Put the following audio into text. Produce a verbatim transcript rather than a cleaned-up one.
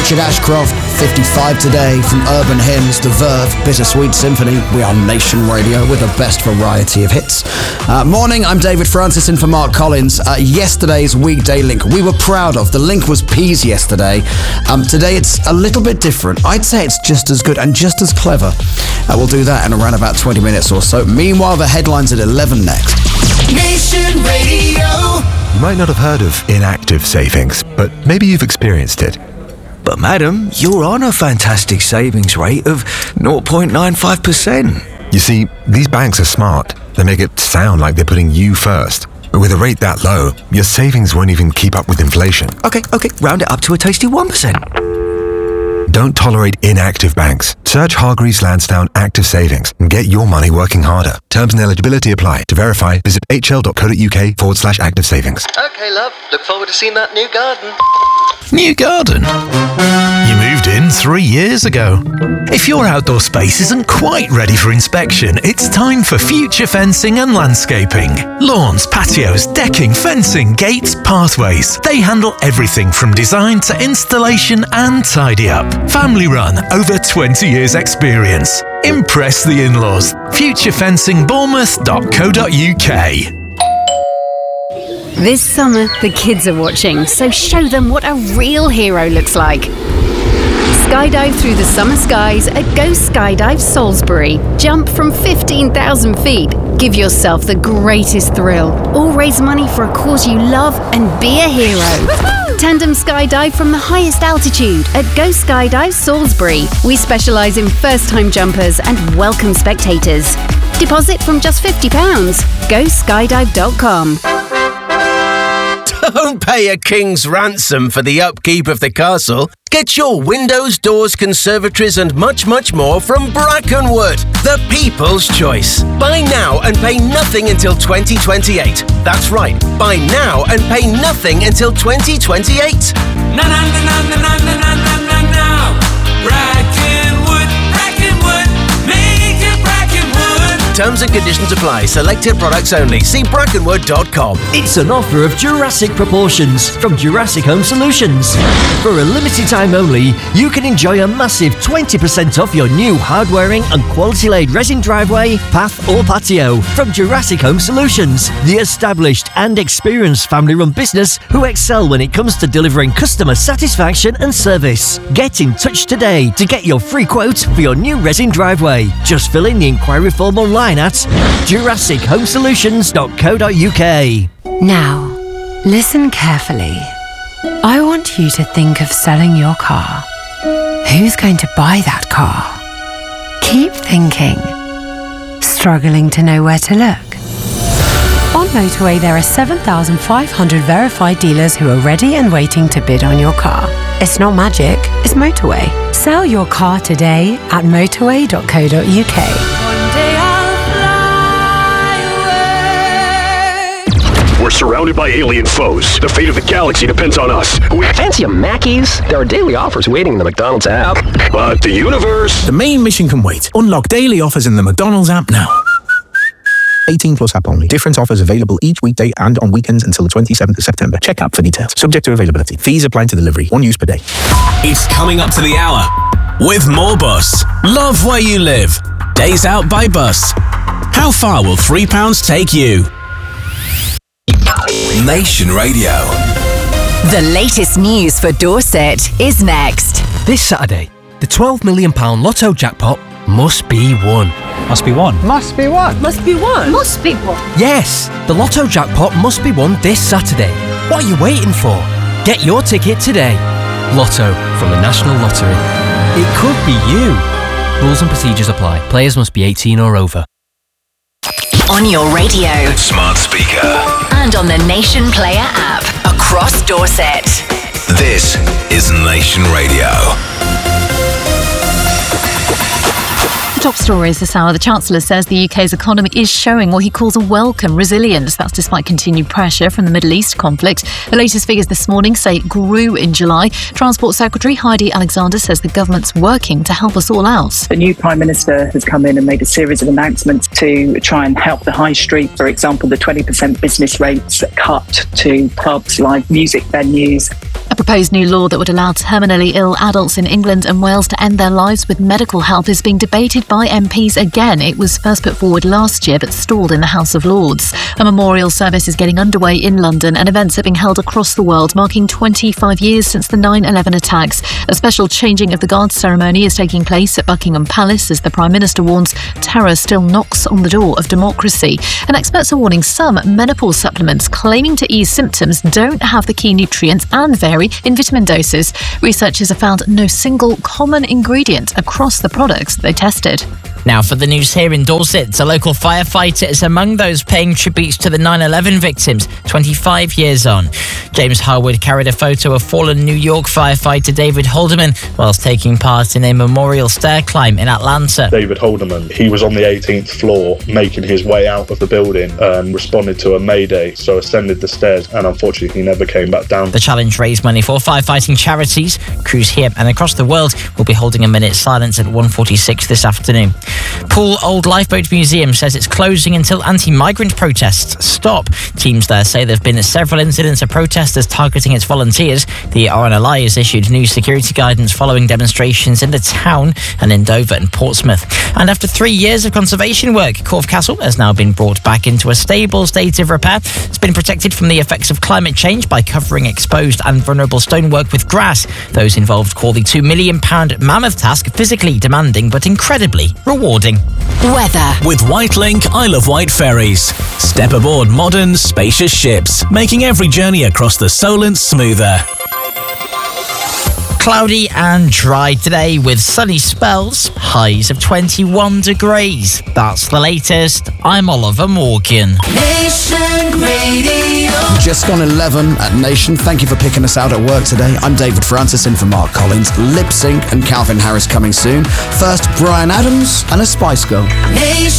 Richard Ashcroft, fifty-five today, from Urban Hymns, The Verve, Bittersweet Symphony. We are Nation Radio with the best variety of hits. Uh, morning, I'm David Francis in for Mark Collins. Uh, yesterday's weekday link we were proud of. The link was peas yesterday. Um, today it's a little bit different. I'd say it's just as good and just as clever. Uh, we'll do that in around about twenty minutes or so. Meanwhile, the headlines at eleven next. Nation Radio. You might not have heard of inactive savings, but maybe you've experienced it. But madam, you're on a fantastic savings rate of zero point nine five percent. You see, these banks are smart. They make it sound like they're putting you first. But with a rate that low, your savings won't even keep up with inflation. Okay, okay, round it up to a tasty one percent. Don't tolerate inactive banks. Search Hargreaves Lansdown Active Savings and get your money working harder. Terms and eligibility apply. To verify, visit hl.co.uk forward slash active savings. Okay, love. Look forward to seeing that new garden. New garden? You moved in three years ago. If your outdoor space isn't quite ready for inspection, it's time for Future Fencing and Landscaping. Lawns, patios, decking, fencing, gates, pathways. They handle everything from design to installation and tidy up. Family run, over twenty years experience. Impress the in-laws. future fencing bournemouth dot co dot uk. This summer, the kids are watching, so show them what a real hero looks like. Skydive through the summer skies at Go Skydive Salisbury. Jump from fifteen thousand feet. Give yourself the greatest thrill. Or raise money for a cause you love and be a hero. Tandem skydive from the highest altitude at Go Skydive Salisbury. We specialise in first-time jumpers and welcome spectators. Deposit from just fifty pounds. go skydive dot com. Don't pay a king's ransom for the upkeep of the castle. Get your windows, doors, conservatories and much, much more from Brackenwood, the people's choice. Buy now and pay nothing until twenty twenty-eight. That's right, buy now and pay nothing until twenty twenty-eight. Na na na na na na na na na na na. Brackenwood, Brackenwood, make it Brackenwood. Terms and conditions apply. Selected products only. See brackenwood dot com. It's an offer of Jurassic proportions from Jurassic Home Solutions. For a limited time only, you can enjoy a massive twenty percent off your new hard-wearing and quality-laid resin driveway, path or patio from Jurassic Home Solutions, the established and experienced family-run business who excel when it comes to delivering customer satisfaction and service. Get in touch today to get your free quote for your new resin driveway. Just fill in the inquiry form online at jurassic home solutions dot co dot uk. Now, listen carefully. I want you to think of selling your car. Who's going to buy that car? Keep thinking. Struggling to know where to look? On Motorway, there are seven thousand five hundred verified dealers who are ready and waiting to bid on your car. It's not magic, it's Motorway. Sell your car today at motorway dot co dot uk. We're surrounded by alien foes. The fate of the galaxy depends on us. We fancy a Mackey's? There are daily offers waiting in the McDonald's app. But the universe? The main mission can wait. Unlock daily offers in the McDonald's app now. eighteen plus app only. Different offers available each weekday and on weekends until the twenty-seventh of September. Check app for details. Subject to availability. Fees apply to delivery. One use per day. It's coming up to the hour with more Bus. Love where you live. Days out by bus. How far will three pounds take you? Nation Radio. The latest news for Dorset is next. This Saturday, the twelve million pounds Lotto jackpot must be won. Must be won. Must be won. Must be won. Must be won. Yes, the Lotto jackpot must be won this Saturday. What are you waiting for? Get your ticket today. Lotto from the National Lottery. It could be you. Rules and procedures apply. Players must be eighteen or over. On your radio, smart speaker, and on the Nation Player app across Dorset. This is Nation Radio. Top stories this hour. The Chancellor says the U K's economy is showing what he calls a welcome resilience. That's despite continued pressure from the Middle East conflict. The latest figures this morning say it grew in July. Transport Secretary Heidi Alexander says the government's working to help us all out. The new Prime Minister has come in and made a series of announcements to try and help the high street. For example, the twenty percent business rates cut to pubs, live music venues. A A proposed new law that would allow terminally ill adults in England and Wales to end their lives with medical help is being debated by M Ps again. It was first put forward last year but stalled in the House of Lords. A memorial service is getting underway in London and events are being held across the world, marking twenty-five years since the nine eleven attacks. A special changing of the guard ceremony is taking place at Buckingham Palace as the Prime Minister warns terror still knocks on the door of democracy. And experts are warning some menopause supplements claiming to ease symptoms don't have the key nutrients and vary in vitamin doses. Researchers have found no single common ingredient across the products they tested. Now for the news here in Dorset, a local firefighter is among those paying tributes to the nine eleven victims, twenty-five years on. James Harwood carried a photo of fallen New York firefighter David Holderman whilst taking part in a memorial stair climb in Atlanta. David Holderman, he was on the eighteenth floor making his way out of the building and responded to a mayday, so ascended the stairs and unfortunately he never came back down. The challenge raised money for firefighting charities. Crews here and across the world will be holding a minute's silence at one forty-six this afternoon. Poole Old Lifeboat Museum says it's closing until anti-migrant protests stop. Teams there say there have been several incidents of protesters targeting its volunteers. The R N L I has issued new security guidance following demonstrations in the town and in Dover and Portsmouth. And after three years of conservation work, Corfe Castle has now been brought back into a stable state of repair. It's been protected from the effects of climate change by covering exposed and vulnerable stonework with grass. Those involved call the two million pound mammoth task physically demanding but incredibly rewarding. Weather. With Whitelink Isle of Wight ferries. Step aboard modern, spacious ships, making every journey across the Solent smoother. Cloudy and dry today with sunny spells, highs of twenty-one degrees. That's the latest. I'm Oliver Morgan. Nation Radio. Just gone eleven at Nation. Thank you for picking us out at work today. I'm David Francis in for Mark Collins. Lip Sync and Calvin Harris coming soon. First, Bryan Adams and a Spice Girl. Nation